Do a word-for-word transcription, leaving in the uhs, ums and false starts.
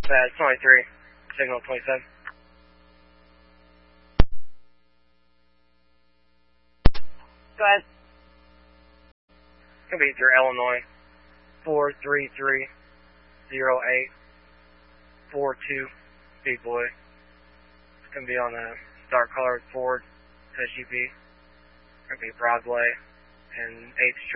That's twenty-three, signal twenty-seven. Go ahead. It's going to be through Illinois, four three three zero eight four two, Big Boy. It's going to be on a dark colored Ford S U V. It's going to be Broadway and eighth Street.